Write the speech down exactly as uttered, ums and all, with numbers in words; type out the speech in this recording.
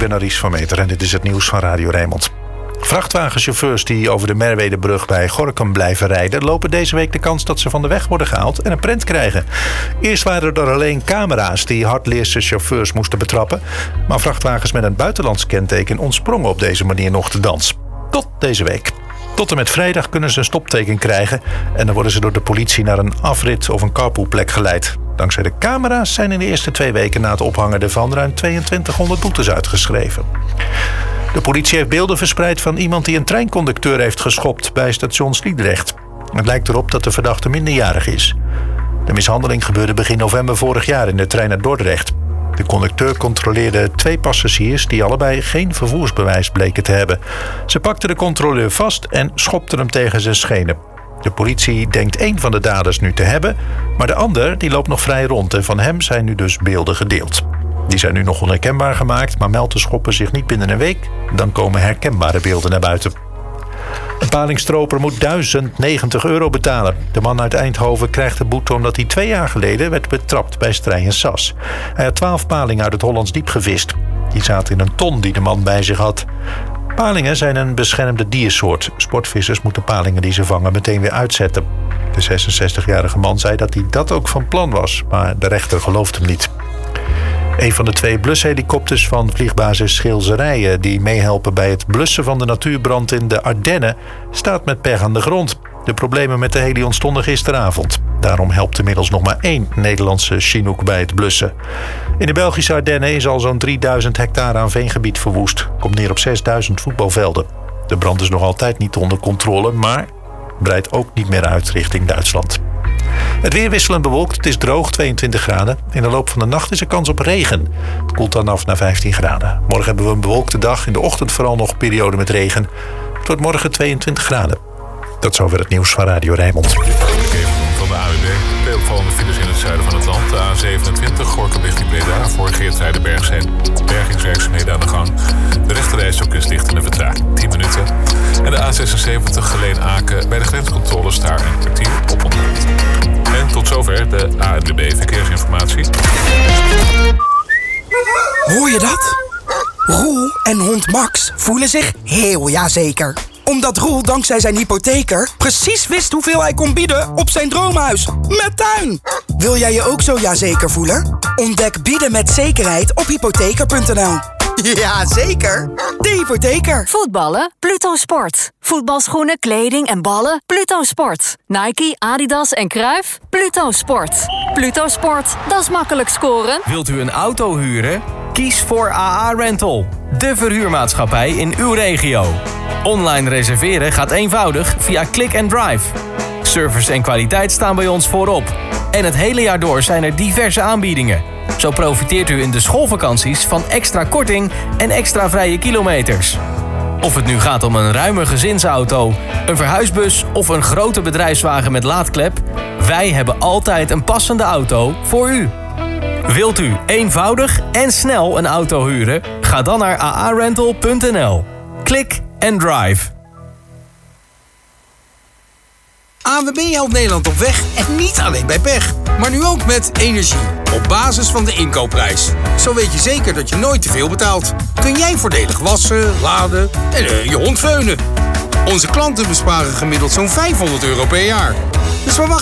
ben Aries van Meter en dit is het nieuws van Radio Rijnmond. Vrachtwagenchauffeurs die over de Merwedebrug bij Gorinchem blijven rijden, lopen deze week de kans dat ze van de weg worden gehaald en een prent krijgen. Eerst waren er alleen camera's die hardleerse chauffeurs moesten betrappen, maar vrachtwagens met een buitenlands kenteken ontsprongen op deze manier nog de dans. Tot deze week. Tot en met vrijdag kunnen ze een stopteken krijgen en dan worden ze door de politie naar een afrit of een carpoolplek geleid. Dankzij de camera's zijn in de eerste twee weken na het ophangen ervan ruim tweeëntwintighonderd boetes uitgeschreven. De politie heeft beelden verspreid van iemand die een treinconducteur heeft geschopt bij station Sliedrecht. Het lijkt erop dat de verdachte minderjarig is. De mishandeling gebeurde begin november vorig jaar in de trein naar Dordrecht. De conducteur controleerde twee passagiers die allebei geen vervoersbewijs bleken te hebben. Ze pakten de controleur vast en schopten hem tegen zijn schenen. De politie denkt één van de daders nu te hebben, maar de ander die loopt nog vrij rond en van hem zijn nu dus beelden gedeeld. Die zijn nu nog onherkenbaar gemaakt, maar meldt de schopper zich niet binnen een week, dan komen herkenbare beelden naar buiten. Een palingstroper moet duizend negentig euro betalen. De man uit Eindhoven krijgt de boete omdat hij twee jaar geleden werd betrapt bij Strij en Sas. Hij had twaalf palingen uit het Hollands Diep gevist. Die zaten in een ton die de man bij zich had. Palingen zijn een beschermde diersoort. Sportvissers moeten palingen die ze vangen meteen weer uitzetten. De zesenzestigjarige man zei dat hij dat ook van plan was, maar de rechter gelooft hem niet. Een van de twee blushelikopters van vliegbasis Schilzerijen die meehelpen bij het blussen van de natuurbrand in de Ardennen staat met pech aan de grond. De problemen met de heli ontstonden gisteravond. Daarom helpt inmiddels nog maar één Nederlandse Chinook bij het blussen. In de Belgische Ardennen is al zo'n drieduizend hectare aan veengebied verwoest. Komt neer op zesduizend voetbalvelden. De brand is nog altijd niet onder controle, maar breidt ook niet meer uit richting Duitsland. Het weer wisselend bewolkt, het is droog, tweeëntwintig graden. In de loop van de nacht is er kans op regen. Het koelt dan af naar vijftien graden. Morgen hebben we een bewolkte dag, in de ochtend vooral nog periode met regen. Het wordt morgen tweeëntwintig graden. Tot zover het nieuws van Radio Rijnmond. Van de A W B. Veel opvallende files in het zuiden van het land. De A zevenentwintig, Gorinchem richting Breda. Voor Geertruidenberg zijn bergingswerkzaamheden aan de gang. De rechterrijstrook is dicht in de vertraging tien minuten. En de A zesenzeventig, Geleen-Aken. Bij de grenscontrole daar een kwartier op onthoud. En tot zover de A W B Verkeersinformatie. Hoor je dat? Roel en hond Max voelen zich heel jazeker. Omdat Roel dankzij zijn hypotheker precies wist hoeveel hij kon bieden op zijn droomhuis. Met tuin! Wil jij je ook zo jazeker voelen? Ontdek bieden met zekerheid op hypotheker punt n l. Ja, zeker. De hypotheker. Voetballen? Pluto Sport. Voetbalschoenen, kleding en ballen? Pluto Sport. Nike, Adidas en Cruijff? Pluto Sport. Pluto Sport, dat is makkelijk scoren. Wilt u een auto huren? Kies voor A A Rental. De verhuurmaatschappij in uw regio. Online reserveren gaat eenvoudig via Click and Drive. Service en kwaliteit staan bij ons voorop. En het hele jaar door zijn er diverse aanbiedingen. Zo profiteert u in de schoolvakanties van extra korting en extra vrije kilometers. Of het nu gaat om een ruime gezinsauto, een verhuisbus of een grote bedrijfswagen met laadklep, wij hebben altijd een passende auto voor u. Wilt u eenvoudig en snel een auto huren? Ga dan naar a a rental punt n l. Click and Drive. A W B helpt Nederland op weg en niet alleen bij pech, maar nu ook met energie. Op basis van de inkoopprijs. Zo weet je zeker dat je nooit te veel betaalt. Kun jij voordelig wassen, laden en uh, je hond veunen. Onze klanten besparen gemiddeld zo'n vijfhonderd euro per jaar. Dus waar wacht